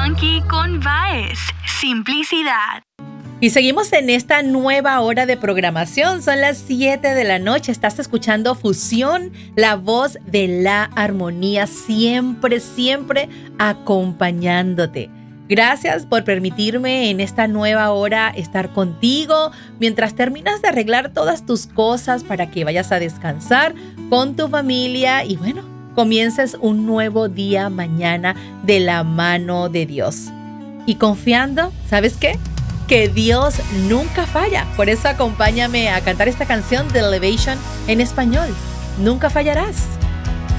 Funky con Baez. Simplicidad. Y seguimos en esta nueva hora de programación. Son las 7 de la noche. Estás escuchando Fusión, la voz de la armonía, siempre, siempre acompañándote. Gracias por permitirme en esta nueva hora estar contigo mientras terminas de arreglar todas tus cosas para que vayas a descansar con tu familia y bueno, comiences un nuevo día mañana de la mano de Dios. Y confiando, ¿sabes qué? Que Dios nunca falla. Por eso acompáñame a cantar esta canción de Elevation en español. Nunca fallarás.